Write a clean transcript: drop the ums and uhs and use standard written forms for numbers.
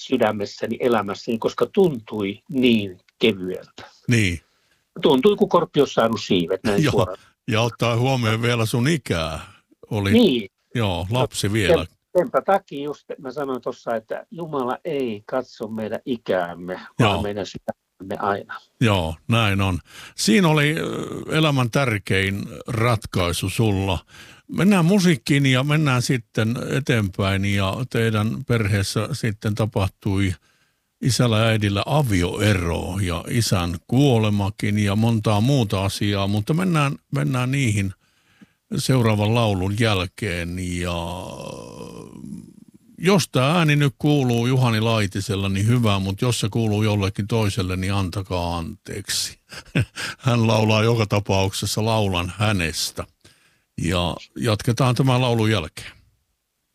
sydämessäni, elämässäni, koska tuntui niin kevyeltä. Niin. Tuntui, kun korppi olisi saanut siivet näin Joo, suoraan. ja ottaa huomioon vielä sun ikää. Oli, Niin. Joo, lapsi vielä. Senpä takia just mä sanoin tuossa, että Jumala ei katso meidän ikäämme, vaan meidän sydämemme aina. Joo, näin on. Siinä oli elämän tärkein ratkaisu sulla. Mennään musiikkiin ja mennään sitten eteenpäin ja teidän perheessä sitten tapahtui isällä ja äidillä avioero ja isän kuolemakin ja montaa muuta asiaa, mutta mennään niihin seuraavan laulun jälkeen. Ja jos tämä ääni nyt kuuluu Juhani Laitisella, niin hyvä, mutta jos se kuuluu jollekin toiselle, niin antakaa anteeksi. Hän laulaa joka tapauksessa Laulan hänestä. Ja jatketaan tämän laulun jälkeen.